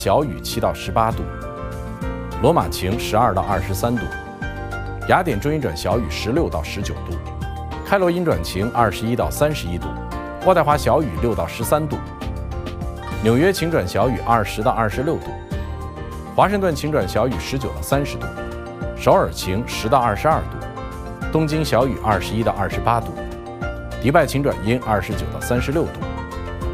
小雨7到18度，罗马晴12到23度，雅典中阴转小雨16到19度，开罗阴转晴21到31度，渥太华小雨6到13度，纽约晴转小雨20到26度，华盛顿晴转小雨19到30度，首尔晴10到22度，东京小雨21到28度，迪拜晴转阴29到36度。